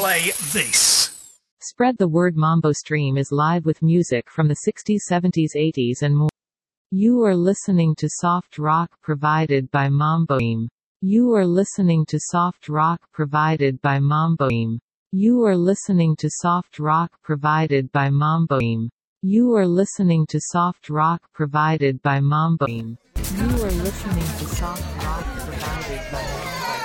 play this. Spread the word. Mambo Stream is live with music from the 60s, 70s, 80s and more. You are listening to soft rock provided by Mambo Stream. You are listening to soft rock provided by Mambo Stream. You are listening to soft rock provided by Mambo Stream. You are listening to soft rock provided by Mambo Stream. You are listening to soft rock provided by Mambo Stream.